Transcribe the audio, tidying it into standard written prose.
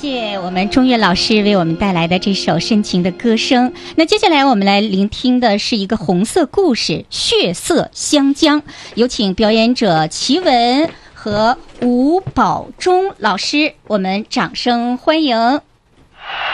谢我们钟岳老师为我们带来的这首深情的歌声。那接下来我们来聆听的是一个红色故事《血色湘江》，有请表演者齐文和吴宝忠老师，我们掌声欢迎。